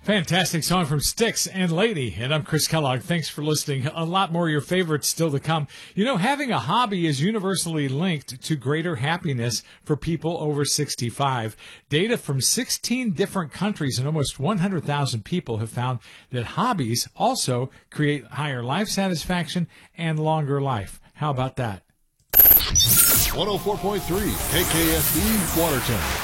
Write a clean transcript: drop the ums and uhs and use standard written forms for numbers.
Fantastic song from Styx and Lady. And I'm Chris Kellogg. Thanks for listening. A lot more of your favorites still to come. You know, having a hobby is universally linked to greater happiness for people over 65. Data from 16 different countries and almost 100,000 people have found that hobbies also create higher life satisfaction and longer life. How about that? 104.3 KKSB Watertown.